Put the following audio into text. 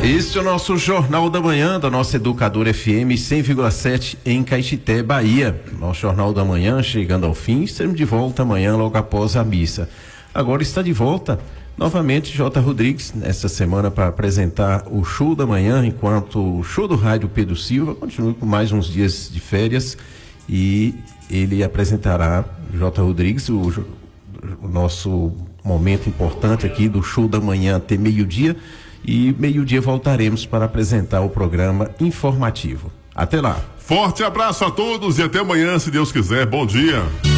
Este é o nosso Jornal da Manhã, da nossa Educadora FM 100,7 em Caetité, Bahia. Nosso Jornal da Manhã chegando ao fim, estaremos de volta amanhã logo após a missa. Agora está de volta novamente J. Rodrigues, nessa semana para apresentar o Show da Manhã, enquanto o Show do Rádio Pedro Silva continua por mais uns dias de férias e ele apresentará, J. Rodrigues, o nosso momento importante aqui do Show da Manhã até meio-dia. E meio-dia voltaremos para apresentar o programa informativo. Até lá. Forte abraço a todos e até amanhã, se Deus quiser. Bom dia.